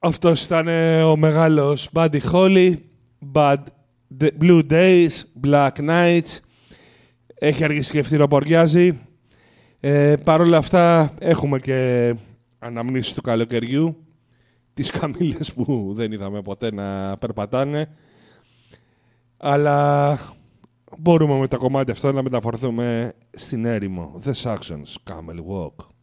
Αυτός ήταν ο μεγάλος Buddy Holly, Blue Days, Black Nights. Έχει αργήσει και ευθυροποριάζει. Παρ' όλα αυτά έχουμε και αναμνήσεις του καλοκαιριού. Τις καμήλες που δεν είδαμε ποτέ να περπατάνε. Αλλά μπορούμε με το κομμάτι αυτό να μεταφορθούμε στην έρημο. The Saxons, Camel Walk.